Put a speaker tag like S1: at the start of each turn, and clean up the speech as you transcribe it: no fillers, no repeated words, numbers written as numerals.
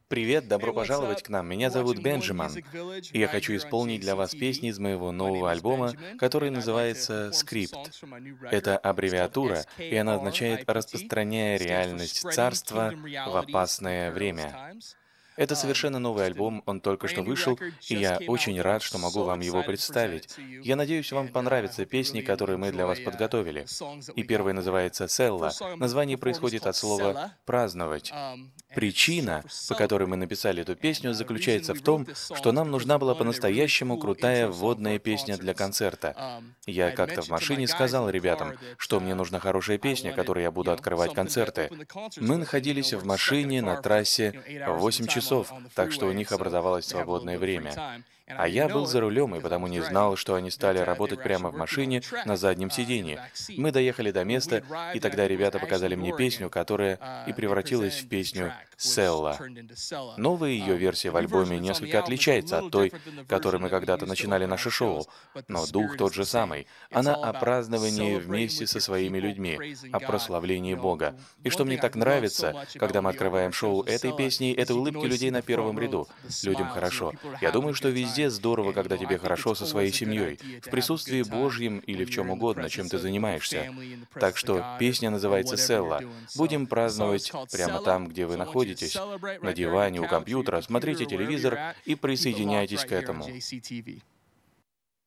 S1: Привет,
S2: Hey,
S1: добро
S2: what's
S1: пожаловать
S2: up?
S1: к нам. Меня
S2: We're
S1: зовут
S2: watching World
S1: Бенджамин,
S2: Music Village
S1: и я
S2: right
S1: хочу
S2: here on
S1: исполнить для вас песни
S2: JCTV.
S1: из моего
S2: My name
S1: нового
S2: is
S1: альбома,
S2: Benjamin,
S1: который
S2: and I'd like to
S1: называется
S2: perform some
S1: «Скрипт».
S2: songs from my new record.
S1: Это
S2: It's called
S1: аббревиатура, и она означает
S2: SKRIPT.
S1: «распространяя
S2: It stands for
S1: реальность
S2: Spreading
S1: царства
S2: Kingdom
S1: в
S2: Realities in
S1: опасное
S2: Perilous
S1: время».
S2: Times.
S1: Это совершенно новый
S2: Just a
S1: альбом, он только что
S2: brand new
S1: вышел,
S2: record,
S1: и
S2: just
S1: я
S2: came out
S1: очень
S2: with it. I'm
S1: рад, что могу
S2: so
S1: вам его
S2: excited to present it
S1: представить.
S2: to you,
S1: Я надеюсь, вам
S2: and I
S1: понравятся
S2: hope you
S1: песни,
S2: really
S1: которые мы для вас
S2: enjoy
S1: подготовили.
S2: the songs that
S1: И
S2: we got
S1: первая
S2: for you.
S1: называется
S2: The
S1: «Селла».
S2: first song I'm going to
S1: Название
S2: perform is
S1: происходит
S2: called
S1: от слова
S2: Sella,
S1: «праздновать».
S2: and it's short
S1: Причина,
S2: for
S1: по которой мы
S2: celebrate.
S1: написали эту
S2: And
S1: песню,
S2: the reason
S1: заключается
S2: we
S1: в
S2: wrote
S1: том,
S2: this song
S1: что
S2: is
S1: нам
S2: because
S1: нужна
S2: we
S1: была
S2: wanted a really
S1: по-настоящему
S2: cool
S1: крутая
S2: intro song for
S1: вводная
S2: our
S1: песня для
S2: concerts.
S1: концерта.
S2: I
S1: Я
S2: had
S1: как-то в
S2: mentioned to my
S1: машине
S2: guys in
S1: сказал
S2: the
S1: ребятам,
S2: car that
S1: что мне нужна хорошая
S2: I
S1: песня,
S2: wanted,
S1: которой я буду открывать
S2: something to
S1: концерты.
S2: open the concerts
S1: Мы
S2: with. And
S1: находились в
S2: we're stuck in a
S1: машине на
S2: car for
S1: трассе
S2: 8 hours at a
S1: 8
S2: time on
S1: часов,
S2: on the
S1: так что у
S2: freeway,
S1: них
S2: so
S1: образовалось
S2: to have a little
S1: свободное
S2: bit of free
S1: время.
S2: time. And I
S1: А
S2: didn't
S1: я был
S2: know it
S1: за рулем, и
S2: because I
S1: потому
S2: was
S1: не
S2: driving
S1: знал, что они
S2: that
S1: стали
S2: they
S1: работать
S2: were actually
S1: прямо в
S2: working on a
S1: машине на
S2: track
S1: заднем
S2: in the
S1: сиденье.
S2: back seat.
S1: Мы доехали до
S2: We
S1: места,
S2: arrived,
S1: и
S2: and I
S1: тогда
S2: think it was
S1: ребята показали
S2: Ashland,
S1: мне песню,
S2: Oregon.
S1: которая и
S2: They
S1: превратилась в
S2: presented this
S1: песню
S2: track, which
S1: «Селла».
S2: turned into Sella.
S1: Новая ее версия
S2: The
S1: в
S2: new version
S1: альбоме
S2: that's on the
S1: несколько
S2: album is a
S1: отличается от
S2: little
S1: той,
S2: different than the
S1: которой
S2: version
S1: мы
S2: that we
S1: когда-то
S2: used to
S1: начинали
S2: open our
S1: наше шоу,
S2: shows, but the
S1: но дух
S2: spirit is
S1: тот
S2: the
S1: же
S2: same.
S1: самый.
S2: It's
S1: Она
S2: all
S1: о
S2: about
S1: праздновании
S2: celebrating
S1: вместе
S2: with
S1: со
S2: your
S1: своими
S2: people,
S1: людьми,
S2: praising
S1: о
S2: God.
S1: прославлении
S2: You know,
S1: Бога. И
S2: one
S1: что мне
S2: thing I
S1: так
S2: love so
S1: нравится,
S2: much about
S1: когда
S2: when
S1: мы
S2: we open
S1: открываем
S2: our shows
S1: шоу
S2: with
S1: этой
S2: Sella
S1: песней,
S2: is
S1: это
S2: you can
S1: улыбки
S2: always see
S1: людей
S2: the
S1: на
S2: front
S1: первом
S2: row,
S1: ряду.
S2: the
S1: Людям
S2: smiles.
S1: хорошо.
S2: People are
S1: Я
S2: having a
S1: думаю, что
S2: good time.
S1: везде здорово,
S2: And
S1: когда
S2: I
S1: тебе
S2: think it's
S1: хорошо со своей
S2: always a good
S1: семьей,
S2: idea
S1: в
S2: to have a
S1: присутствии
S2: good time
S1: Божьем или
S2: when
S1: в
S2: you're
S1: чем
S2: in the
S1: угодно, чем
S2: presence
S1: ты
S2: of your
S1: занимаешься.
S2: family, in the
S1: Так
S2: presence of
S1: что
S2: God,
S1: песня
S2: or
S1: называется
S2: whatever you're
S1: «Селла».
S2: doing. So
S1: Будем
S2: the song is
S1: праздновать
S2: called
S1: прямо
S2: Sella.
S1: там, где вы
S2: So I want you to
S1: находитесь,
S2: celebrate
S1: на
S2: right there on your
S1: диване, у
S2: couch or your
S1: компьютера,
S2: computer
S1: смотрите
S2: or wherever you're
S1: телевизор
S2: at
S1: и
S2: and keep it locked
S1: присоединяйтесь
S2: right
S1: к
S2: here on
S1: этому.
S2: JCTV.